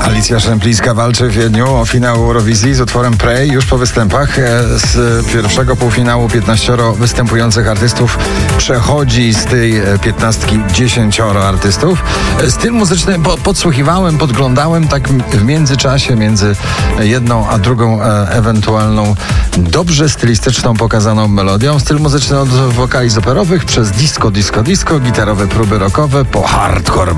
Alicja Szemplińska walczy w Wiedniu o finał Eurowizji z utworem Pray już po występach. Z pierwszego półfinału 15 występujących artystów przechodzi z tej 15 10 artystów. Styl muzyczny podsłuchiwałem, podglądałem tak w międzyczasie między jedną a drugą ewentualną dobrze stylistyczną pokazaną melodią. Styl muzyczny od wokali operowych przez disco, gitarowe próby rockowe po hardcore